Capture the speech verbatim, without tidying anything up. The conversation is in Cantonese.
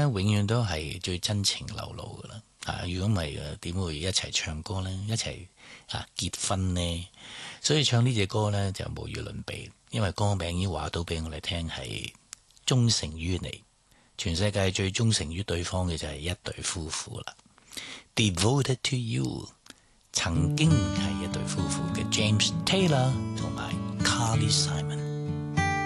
永遠都係最真情流露噶啦。啊，如果唔係嘅，點會一齊唱歌呢？一齊啊結婚呢？所以唱呢隻歌呢，就無與倫比，因為歌名已經話到俾我哋聽係忠誠於你。全世界最忠誠於對方嘅就係一對夫婦啦。Devoted to you， 曾經係一對夫婦嘅 James Taylor 同埋 Carly Simon。